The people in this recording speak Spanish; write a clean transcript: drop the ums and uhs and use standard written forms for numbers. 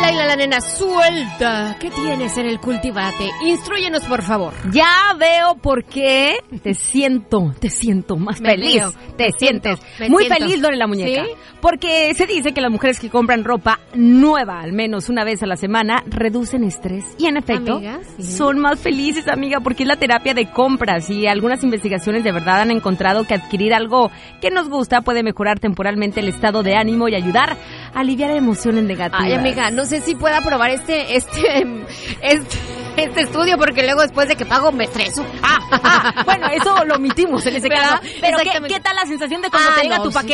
Laila, la nena suelta. ¿Qué tienes en el Cultivate? Instrúyenos, por favor. Ya veo por qué te siento más feliz. Te sientes muy feliz, Lore la muñeca. ¿Sí? Porque se dice que las mujeres que compran ropa nueva, al menos una vez a la semana, reducen estrés. Y en efecto, Amiga, sí. son más felices, amiga, porque es la terapia de compras. Y algunas investigaciones de verdad han encontrado que adquirir algo que nos gusta puede mejorar temporalmente el estado de ánimo y ayudar a aliviar emociones negativas. Ay, amiga, no sé si pueda probar este estudio porque luego después de que pago me estreso. Bueno, eso lo omitimos en ese ¿verdad? caso. Pero ¿qué tal la sensación de cuando te llega tu paquete?